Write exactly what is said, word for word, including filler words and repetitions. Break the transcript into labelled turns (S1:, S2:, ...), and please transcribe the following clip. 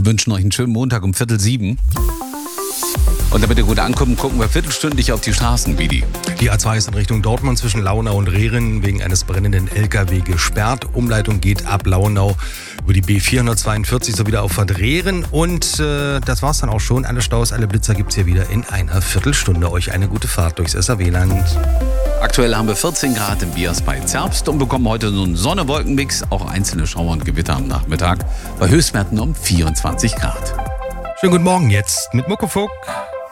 S1: wünschen euch einen schönen Montag um Viertel sieben. Und damit ihr gut ankommt, gucken wir viertelstündlich auf die Straßen, Bidi.
S2: Die A zwei ist in Richtung Dortmund zwischen Launau und Rehren wegen eines brennenden L K W gesperrt. Umleitung geht ab Launau über die B vierhundertzweiundvierzig sowie auf Rehren. Und äh, das war's dann auch schon. Alle Staus, alle Blitzer gibt's hier wieder in einer Viertelstunde. Euch eine gute Fahrt durchs S R W-Land.
S1: Aktuell haben wir vierzehn Grad im Bias bei Zerbst und bekommen heute so einen Sonne-Wolken-Mix. Auch einzelne Schauer und Gewitter am Nachmittag bei Höchstwerten um vierundzwanzig Grad.
S2: Schönen guten Morgen jetzt mit Muckefuck.